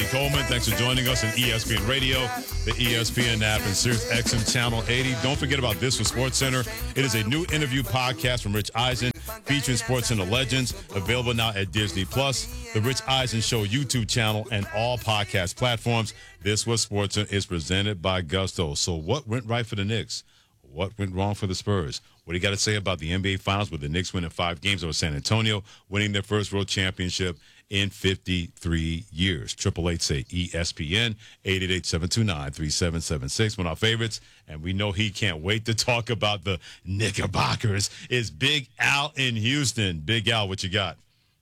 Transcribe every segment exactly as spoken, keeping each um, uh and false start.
Coleman. Thanks for joining us on E S P N Radio, the E S P N app, and Sirius X M Channel eighty. Don't forget about This with SportsCenter. It is a new interview podcast from Rich Eisen featuring SportsCenter legends, available now at Disney Plus, the Rich Eisen Show YouTube channel, and all podcast platforms. This with SportsCenter is presented by Gusto. So what went right for the Knicks? What went wrong for the Spurs? What do you got to say about the N B A Finals with the Knicks winning five games over San Antonio, winning their first world championship in fifty-three years? Triple eight say E S P N, eight eight eight, seven two nine, three seven seven six. One of our favorites, and we know he can't wait to talk about the Knickerbockers, is Big Al in Houston. Big Al, what you got?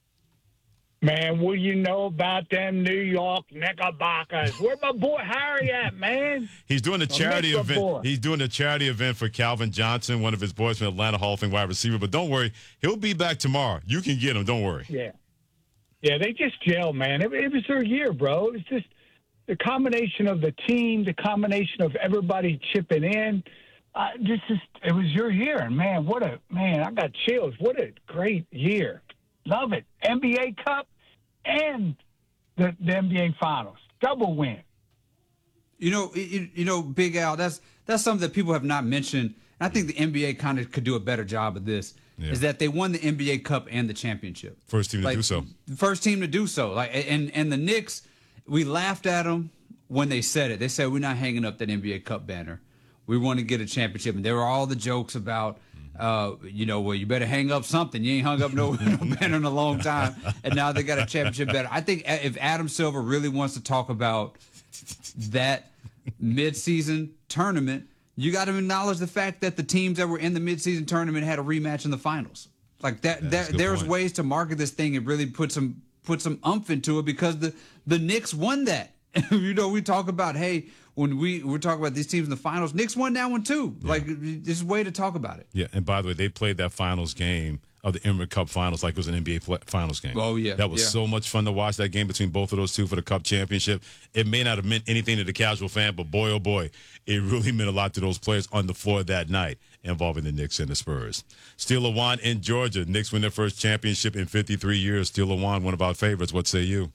Man, what do you know about them New York Knickerbockers? Where my boy Harry at, man? He's doing a charity Knicker event. boy. He's doing a charity event for Calvin Johnson, one of his boys from Atlanta, Hall of Fame wide receiver. But don't worry, he'll be back tomorrow. You can get him. Don't worry. Yeah. Yeah, they just gel, man. It, it was their year, bro. It was just the combination of the team, the combination of everybody chipping in. Uh, just, just, it was your year. And, man, what a – man, I got chills. What a great year. Love it. N B A Cup and the, the N B A Finals. Double win. You know, you, you know, Big Al, that's that's something that people have not mentioned. And I think the N B A kind of could do a better job of this. Yeah. Is that they won the N B A Cup and the championship. First team to like, do so. First team to do so. Like, and and the Knicks, we laughed at them when they said it. They said, we're not hanging up that N B A Cup banner. We want to get a championship. And there were all the jokes about, uh, you know, well, you better hang up something. You ain't hung up no, no banner in a long time. And now they got a championship banner. I think if Adam Silver really wants to talk about that midseason tournament, you got to acknowledge the fact that the teams that were in the midseason tournament had a rematch in the finals. Like that, yeah, that there's point. ways to market this thing and really put some put some umph into it because the the Knicks won that. You know, we talk about, hey, when we we talk about these teams in the finals, Knicks won that one too. Yeah. Like, there's a way to talk about it. Yeah, and by the way, they played that finals game of the Emirates Cup Finals like it was an N B A Finals game. Oh, yeah. That was yeah. so much fun to watch, that game between both of those two for the Cup championship. It may not have meant anything to the casual fan, but boy, oh boy, it really meant a lot to those players on the floor that night involving the Knicks and the Spurs. Steel Lawan in Georgia. Knicks win their first championship in fifty-three years. Steel Lawan, one of our favorites. What say you?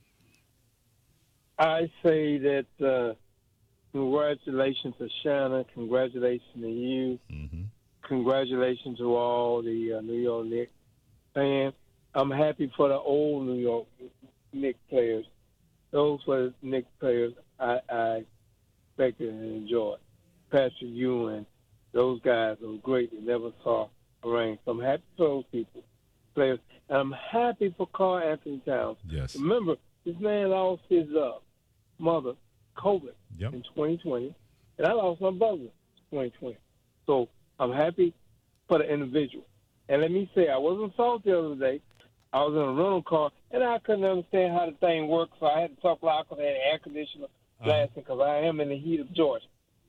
I say that uh, congratulations to Shannon. Congratulations to you. Mm-hmm. Congratulations to all the uh, New York Knicks fans. I'm happy for the old New York Knicks players. Those were the Knicks players I, I expected and enjoyed. Patrick Ewing, those guys were great. They never saw a ring. So I'm happy for those people, players. And I'm happy for Karl Anthony Towns. Yes. Remember, this man lost his uh, mother, COVID, yep. in twenty twenty, and I lost my brother in twenty twenty. So I'm happy for the individual. And let me say, I wasn't salty the other day. I was in a rental car, and I couldn't understand how the thing worked, so I had to talk loud because I had air conditioner blasting because uh-huh. I am in the heat of Georgia.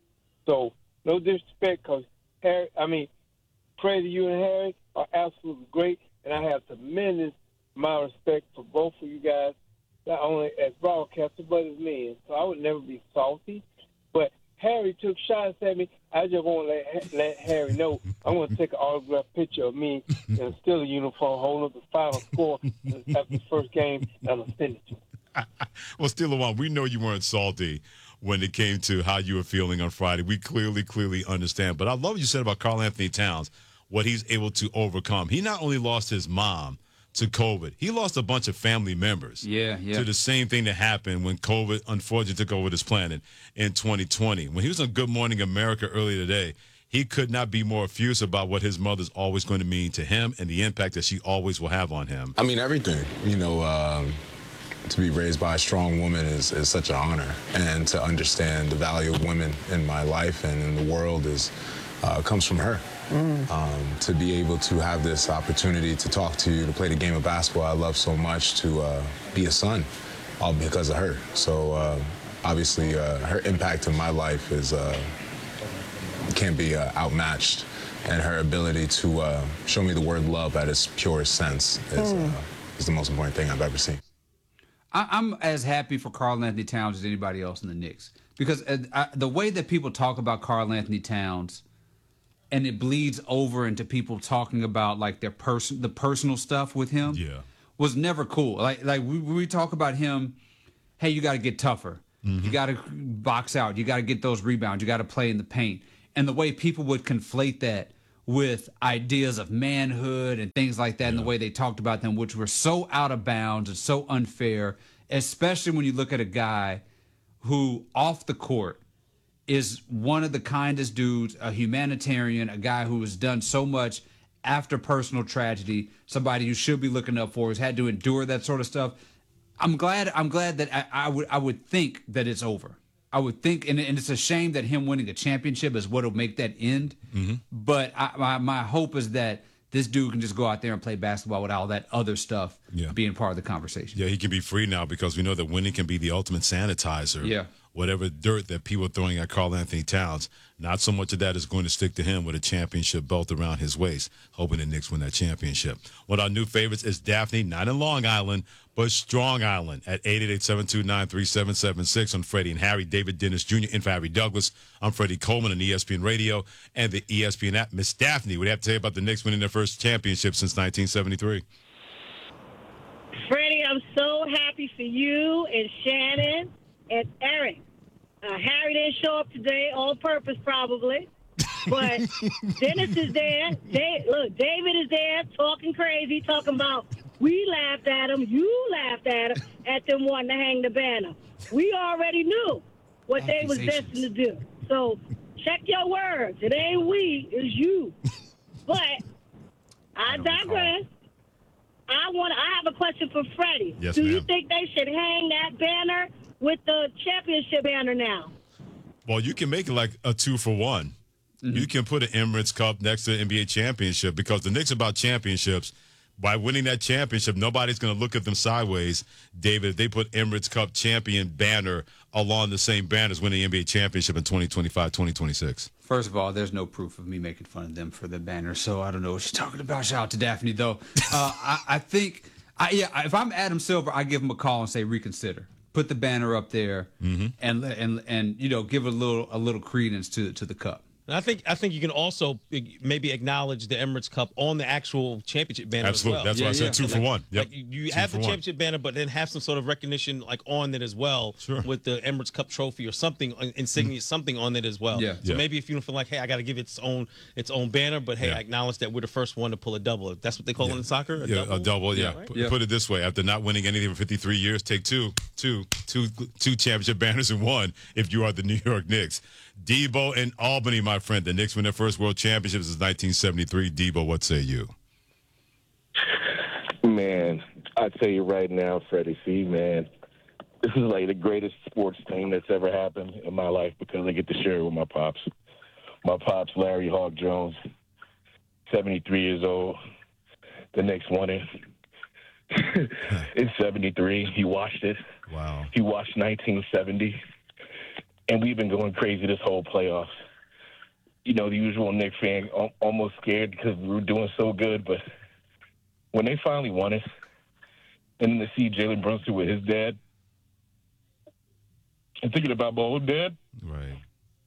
So no disrespect, because Harry, I mean, Pray to you and Harry are absolutely great, and I have tremendous amount of respect for both of you guys, not only as broadcasters, but as men. So I would never be salty. But Harry took shots at me. I just want to let, let Harry know I want to take an autographed picture of me in a Steelers uniform holding up the final score after the first game, and I'm going to send it to him. Well, Steel Lawan, we know you weren't salty when it came to how you were feeling on Friday. We clearly, clearly understand. But I love what you said about Karl Anthony Towns, what he's able to overcome. He not only lost his mom to COVID, he lost a bunch of family members yeah, yeah. to the same thing that happened when COVID unfortunately took over this planet in twenty twenty. When he was on Good Morning America earlier today, he could not be more effusive about what his mother's always going to mean to him and the impact that she always will have on him. I mean, everything. You know, um, to be raised by a strong woman is, is such an honor. And to understand the value of women in my life and in the world is uh, comes from her. Mm. Um, to be able to have this opportunity to talk to you, to play the game of basketball I love so much, to uh, be a son, all because of her. So uh, obviously uh, her impact in my life is uh, can't be uh, outmatched, and her ability to uh, show me the word love at its purest sense is, mm. uh, is the most important thing I've ever seen. I, I'm as happy for Karl Anthony Towns as anybody else in the Knicks, because uh, I, the way that people talk about Karl Anthony Towns, and it bleeds over into people talking about like their person, the personal stuff with him, yeah, was never cool. Like like we, we talk about him hey, you got to get tougher. Mm-hmm. You got to box out. You got to get those rebounds. You got to play in the paint. And the way people would conflate that with ideas of manhood and things like that, yeah. and the way they talked about them, which were so out of bounds and so unfair, especially when you look at a guy who off the court is one of the kindest dudes, a humanitarian, a guy who has done so much after personal tragedy, somebody you should be looking up for, has had to endure that sort of stuff. I'm glad I'm glad that I, I would I would think that it's over. I would think, and, and it's a shame that him winning a championship is what will make that end. Mm-hmm. But I, my, my hope is that this dude can just go out there and play basketball without all that other stuff yeah. being part of the conversation. Yeah, he can be free now because we know that winning can be the ultimate sanitizer. Yeah. Whatever dirt that people are throwing at Karl Anthony Towns, not so much of that is going to stick to him with a championship belt around his waist, hoping the Knicks win that championship. One of our new favorites is Daphne, not in Long Island, but Strong Island at eight eight eight, seven two nine, three seven seven six on Freddie and Harry. David Dennis Junior in for Harry Douglas. I'm Freddie Coleman on E S P N Radio and the E S P N app. Miss Daphne, what do you have to say about the Knicks winning their first championship since nineteen seventy-three? Freddie, I'm so happy for you and Shannon and Eric. Uh, Harry didn't show up today, on purpose probably. But Dennis is there. Dave, look, David is there talking crazy, talking about we laughed at him, you laughed at him, at them wanting to hang the banner. We already knew what they was destined to do. So check your words. It ain't we, it's you. But I, I digress. I want. I have a question for Freddie. Yes, Do ma'am. you think they should hang that banner with the championship banner now? Well, you can make it like a two for one. Mm-hmm. You can put an Emirates Cup next to the N B A championship because the Knicks are about championships. By winning that championship, nobody's going to look at them sideways, David, if they put Emirates Cup champion banner along the same banner as winning the N B A championship in twenty twenty-five, twenty twenty-six. First of all, there's no proof of me making fun of them for the banner, so I don't know what she's talking about. Shout out to Daphne, though. Uh, I, I think, I, yeah, if I'm Adam Silver, I give him a call and say reconsider. Put the banner up there, mm-hmm. and and and you know, give a little a little credence to to the cup. And I think I think you can also maybe acknowledge the Emirates Cup on the actual championship banner. Absolutely, as well. that's yeah, why I said yeah. two for like, one. Yep. Like you two have the one. championship banner, but then have some sort of recognition like on it as well, sure. with the Emirates Cup trophy or something insignia, mm-hmm. something on it as well. Yeah. So yeah. maybe if you don't feel like, hey, I got to give it its own its own banner, but hey, yeah. I acknowledge that we're the first one to pull a double. That's what they call yeah. it in soccer. A yeah, double? a double. Yeah. yeah, right? P- yeah. Put it this way: after not winning anything for fifty-three years, take two, two, two, two championship banners in one. If you are the New York Knicks. Debo in Albany, my friend. The Knicks win their first world championship since nineteen seventy-three. Debo, what say you? Man, I tell you right now, Freddie C, man, this is like the greatest sports thing that's ever happened in my life because I get to share it with my pops. My pops, Larry Hawk Jones, seventy-three years old. The Knicks won it. In seventy-three, he watched it. Wow. He watched nineteen seventy. And we've been going crazy this whole playoffs. You know, the usual Knicks fan almost scared because we were doing so good. But when they finally won it, and then to see Jalen Brunson with his dad, and thinking about my own dad, right?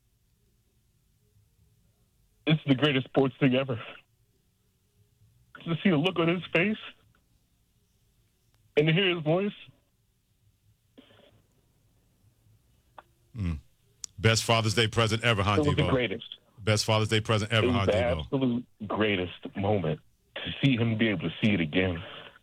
It's the greatest sports thing ever. To see the look on his face and to hear his voice. Mm. Best Father's Day present ever, huh, It was Debo? the greatest. Best Father's Day present ever, It was huh, the Debo? absolute greatest moment to see him be able to see it again.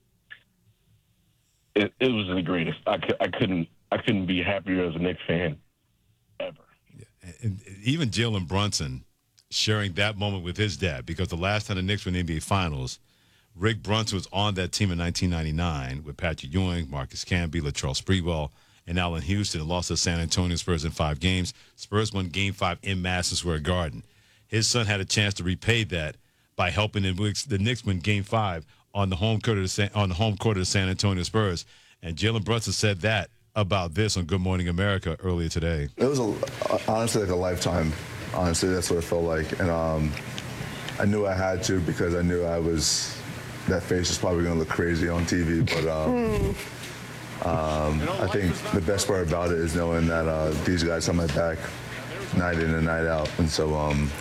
It, it was the greatest. I, could, I couldn't. I couldn't be happier as a Knicks fan ever. Yeah. And even Jalen Brunson sharing that moment with his dad, because the last time the Knicks were in the N B A Finals, Rick Brunson was on that team in nineteen ninety-nine with Patrick Ewing, Marcus Camby, Latrell Sprewell, and Allen Houston, and lost to San Antonio Spurs in five games. Spurs won Game Five in Madison Square Garden. His son had a chance to repay that by helping the Knicks win Game Five on the home court of the San, on the home court of the San Antonio Spurs. And Jalen Brunson said that about this on Good Morning America earlier today. It was a, honestly like a lifetime. Honestly, that's what it felt like, and um, I knew I had to because I knew I was. That face is probably going to look crazy on T V, but. Um, Um, I think the best part about it is knowing that uh, these guys have my back night in and night out. And so um,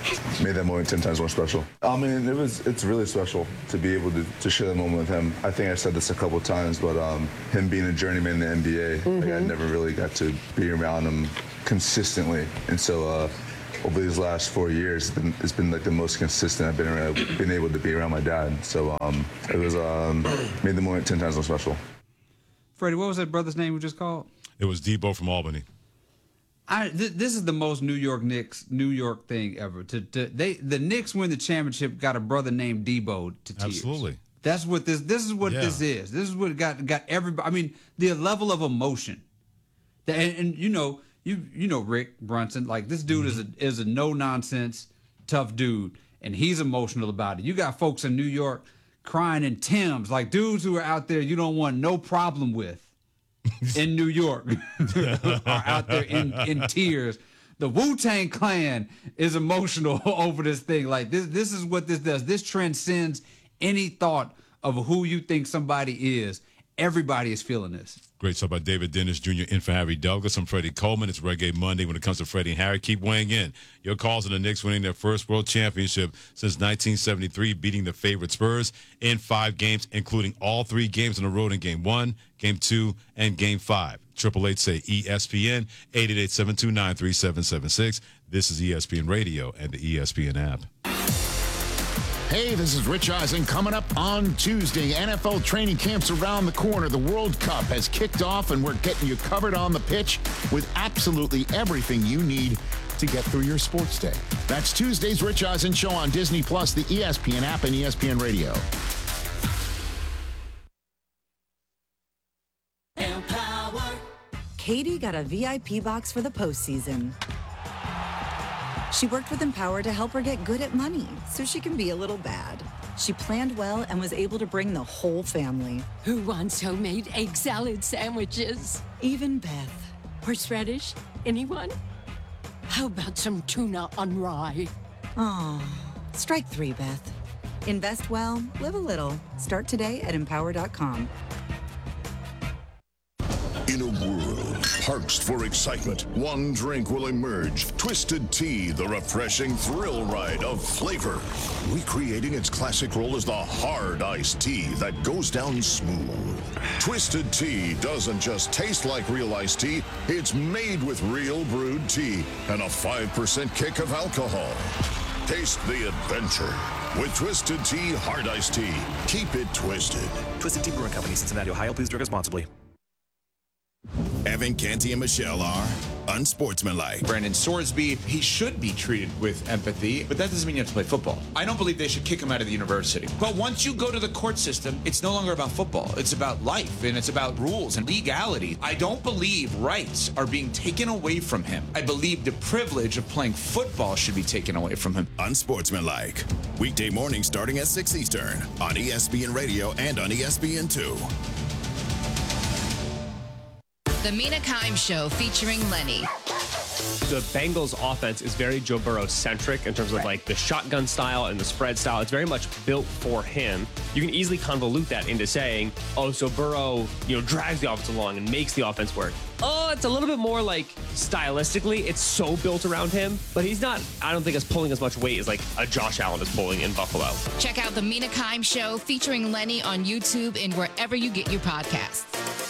made that moment ten times more special. I mean, it was it's really special to be able to, to share that moment with him. I think I said this a couple of times, but um, him being a journeyman in the N B A, mm-hmm. like I never really got to be around him consistently, and so uh, over these last four years, it's been, it's been like the most consistent I've been around, been able to be around my dad. So um, it was um, made the moment ten times more special. Freddie, what was that brother's name we just called? It was Debo from Albany. I, th- this is the most New York Knicks New York thing ever. To, to they the Knicks win the championship, got a brother named Debo to tears. Absolutely. That's what this. This is what Yeah. this is. This is what got got everybody. I mean, the level of emotion. The, and, and you know, you you know Rick Brunson. Like this dude mm-hmm. is a is a no nonsense tough dude, and he's emotional about it. You got folks in New York crying in Timbs, like dudes who are out there you don't want no problem with. In New York are out there in, in tears. The Wu-Tang Clan is emotional over this thing. Like this this is what this does. This transcends any thought of who you think somebody is. Everybody is feeling this. Great stuff by David Dennis Junior in for Harry Douglas. I'm Freddie Coleman. It's Reggae Monday when it comes to Freddie and Harry. Keep weighing in. Your calls on the Knicks winning their first world championship since nineteen seventy-three, beating the favorite Spurs in five games, including all three games on the road in Game one, Game two, and Game five. Triple eight say E S P N, eight eight eight, seven two nine, three seven seven six. This is E S P N Radio and the E S P N app. Hey, this is Rich Eisen. Coming up on Tuesday, N F L training camps around the corner. The World Cup has kicked off, and we're getting you covered on the pitch with absolutely everything you need to get through your sports day. That's Tuesday's Rich Eisen Show on Disney Plus, the E S P N app, and E S P N Radio. Empower. Katie got a V I P box for the postseason. She worked with Empower to help her get good at money so she can be a little bad. She planned well and was able to bring the whole family. Who wants homemade egg salad sandwiches? Even Beth. Horseradish? Anyone? How about some tuna on rye? Aw, strike three, Beth. Invest well, live a little. Start today at empower dot com. In a world parched for excitement, one drink will emerge. Twisted Tea, the refreshing thrill ride of flavor. Recreating its classic role as the hard iced tea that goes down smooth. Twisted Tea doesn't just taste like real iced tea, it's made with real brewed tea and a five percent kick of alcohol. Taste the adventure with Twisted Tea Hard Iced Tea. Keep it twisted. Twisted Tea Brewing Company, Cincinnati, Ohio. Please drink responsibly. Evan Canty and Michelle are unsportsmanlike. Brandon Sorsby, he should be treated with empathy, but that doesn't mean you have to play football. I don't believe they should kick him out of the university. But once you go to the court system, it's no longer about football. It's about life, and it's about rules and legality. I don't believe rights are being taken away from him. I believe the privilege of playing football should be taken away from him. Unsportsmanlike. Weekday morning starting at six Eastern on E S P N Radio and on E S P N two. The Mina Kimes Show featuring Lenny. The Bengals offense is very Joe Burrow-centric in terms of right. like the shotgun style and the spread style. It's very much built for him. You can easily convolute that into saying, oh, so Burrow, you know, drags the offense along and makes the offense work. Oh, it's a little bit more like stylistically, it's so built around him, but he's not, I don't think, as pulling as much weight as like a Josh Allen is pulling in Buffalo. Check out the Mina Kimes Show featuring Lenny on YouTube and wherever you get your podcasts.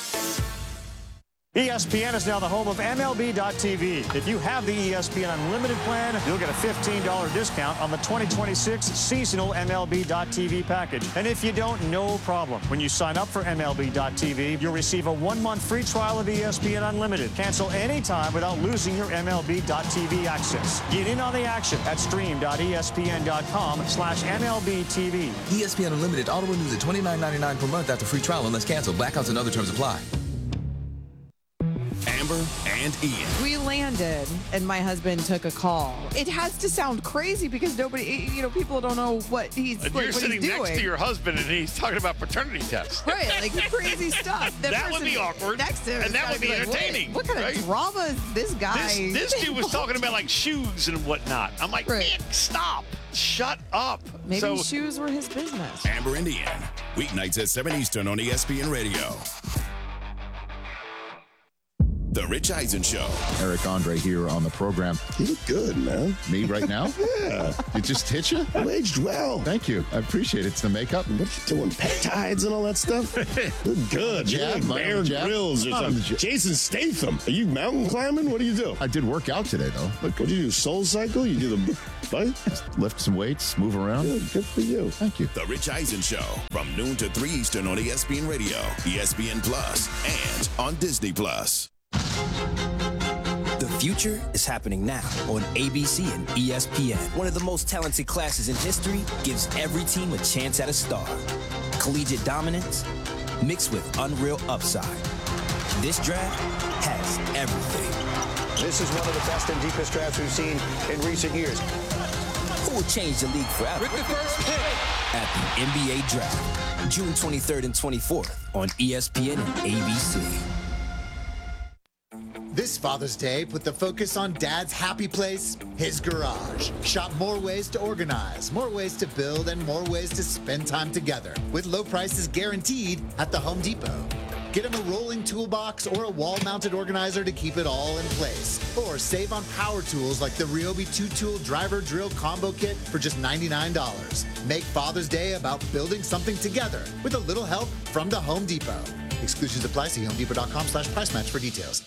E S P N is now the home of M L B dot T V. If you have the E S P N Unlimited plan, you'll get a fifteen dollars discount on the twenty twenty-six seasonal M L B dot T V package. And if you don't, no problem. When you sign up for M L B dot T V, you'll receive a one-month free trial of E S P N Unlimited. Cancel anytime without losing your M L B dot T V access. Get in on the action at stream dot E S P N dot com slash M L B T V. E S P N Unlimited auto renews at twenty-nine ninety-nine per month after free trial unless canceled. Blackouts and other terms apply. Amber and Ian. We landed, and my husband took a call. It has to sound crazy because nobody, you know, people don't know what he's, and like, you're what sitting he's doing. next to your husband, and he's talking about paternity tests. Right, like that crazy stuff. That would be awkward. Next to him and that would be like, entertaining. What kind right? of drama is this guy? This, this dude was talking about like shoes and whatnot. I'm like, right. Nick, stop. Shut up. Maybe so, shoes were his business. Amber and Ian, weeknights at seven Eastern on E S P N Radio. The Rich Eisen Show. Eric Andre here on the program. You look good, man. Me right now? Yeah. It just hit you? You aged well. Thank you. I appreciate it. It's the makeup. What are you doing? Peptides and all that stuff? Look good. Jab, You're like Bear jab. Grylls or Not something. a- Jason Statham. Are you mountain climbing? What do you do? I did work out today, though. Look, what do you do? Soul Cycle? You do the bike? Lift some weights, move around. Good, good for you. Thank you. The Rich Eisen Show from noon to three Eastern on E S P N Radio, E S P N Plus, and on Disney Plus. The future is happening now on A B C and E S P N. One of the most talented classes in history gives every team a chance at a star. Collegiate dominance mixed with unreal upside. This draft has everything. This is one of the best and deepest drafts we've seen in recent years. Who will change the league forever? With the first pick at the N B A Draft, June twenty-third and twenty-fourth on E S P N and A B C. This Father's Day, put the focus on Dad's happy place, his garage. Shop more ways to organize, more ways to build, and more ways to spend time together. With low prices guaranteed at the Home Depot. Get him a rolling toolbox or a wall-mounted organizer to keep it all in place. Or save on power tools like the Ryobi two-tool driver drill combo kit for just ninety-nine dollars. Make Father's Day about building something together with a little help from the Home Depot. Exclusions apply. See homedepot.com slash price match for details.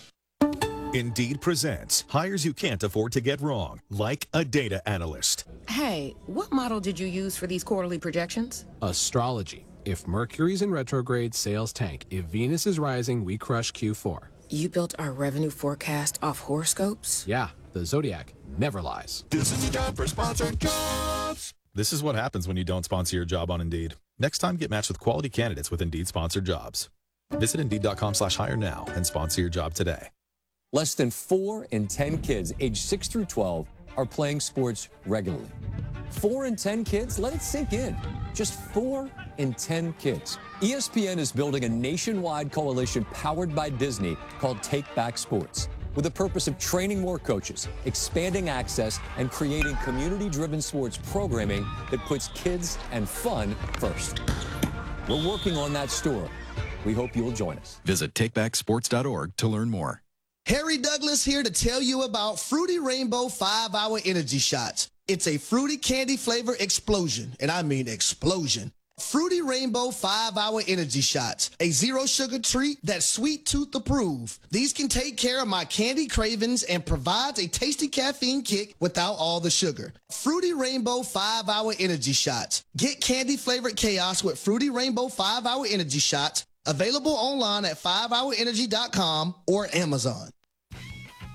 Indeed presents hires you can't afford to get wrong, like a data analyst. Hey, what model did you use for these quarterly projections? Astrology. If Mercury's in retrograde, sales tank. If Venus is rising, we crush Q four. You built our revenue forecast off horoscopes? Yeah, the Zodiac never lies. This is the job for sponsored jobs. This is what happens when you don't sponsor your job on Indeed. Next time, get matched with quality candidates with Indeed sponsored jobs. Visit Indeed.com slash hire now and sponsor your job today. Less than four in ten kids aged six through twelve are playing sports regularly. Four in ten kids? Let it sink in. Just four in ten kids. E S P N is building a nationwide coalition powered by Disney called Take Back Sports, with the purpose of training more coaches, expanding access, and creating community-driven sports programming that puts kids and fun first. We're working on that story. We hope you'll join us. Visit take back sports dot org to learn more. Harry Douglas here to tell you about Fruity Rainbow five hour Energy Shots. It's a fruity candy flavor explosion, and I mean explosion. Fruity Rainbow five hour Energy Shots, a zero sugar treat that's sweet tooth approved. These can take care of my candy cravings and provides a tasty caffeine kick without all the sugar. Fruity Rainbow five hour Energy Shots. Get candy flavored chaos with Fruity Rainbow five hour Energy Shots. Available online at five hour energy dot com or Amazon.